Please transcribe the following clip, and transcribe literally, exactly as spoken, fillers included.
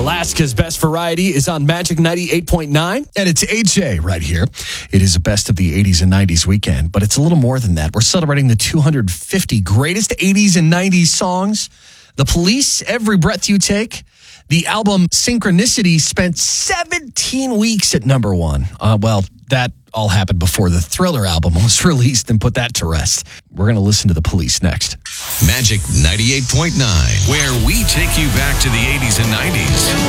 Alaska's Best Variety is on Magic ninety-eight point nine. And it's A J right here. It is a best of the eighties and nineties weekend, but it's a little more than that. We're celebrating the two hundred fifty greatest eighties and nineties songs. The Police, Every Breath You Take. The album Synchronicity spent seventeen weeks at number one. Uh, well, that all happened before the Thriller album was released and put that to rest. We're going to listen to The Police next. Magic ninety-eight point nine, where we take you back to the eighties and nineties.